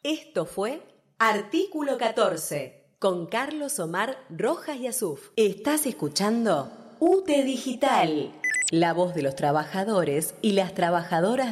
Esto fue Artículo 14 con Carlos Omar Rojas y Azuf. Estás escuchando UTE Digital, la voz de los trabajadores y las trabajadoras